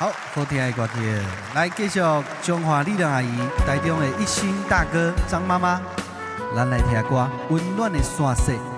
好，好听的歌曲，来继续中华力量阿姨台中的一心大哥张妈妈，咱来听歌《温暖的山色》。